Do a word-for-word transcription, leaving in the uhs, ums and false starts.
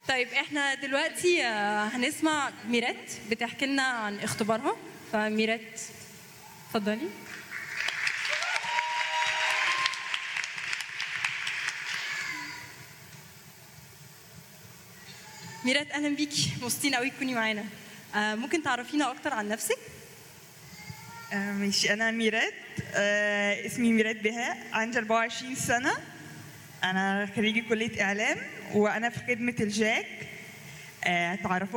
طيب احنا دلوقتي آه، هنسمع ميرات بتحكي لنا عن اختبارها. فميرات اتفضلي. ميرات اهلا بيكي، مبسوطين قوي تكوني معانا. آه، ممكن تعرفينا اكتر عن نفسك؟ آه، ماشي. أنا ميرات، آه، اسمي ميرات بهاء، عندي أربعة وعشرين سنة. أنا خريجة كلية إعلام وأنا في خدمة الجاك. آه، تعرفوا